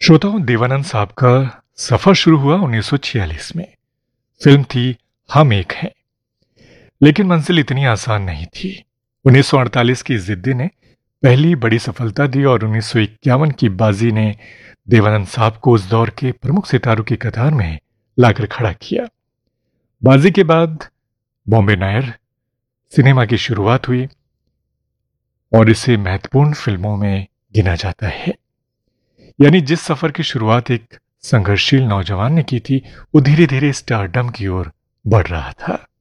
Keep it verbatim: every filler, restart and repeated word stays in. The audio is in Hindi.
श्रोताओं, देवानंद साहब का सफर शुरू हुआ उन्नीस सौ छियालीस में। फिल्म थी हम एक हैं, लेकिन मंजिल इतनी आसान नहीं थी। उन्नीस सौ अड़तालीस की जिद्दी ने पहली बड़ी सफलता दी और उन्नीस सौ इक्यावन की बाजी ने देवानंद साहब को उस दौर के प्रमुख सितारों की कतार में लाकर खड़ा किया। बाजी के बाद बॉम्बे नायर सिनेमा की शुरुआत हुई और इसे महत्वपूर्ण फिल्मों में गिना जाता है। यानी जिस सफर की शुरुआत एक संघर्षशील नौजवान ने की थी, वो धीरे धीरे स्टारडम की ओर बढ़ रहा था।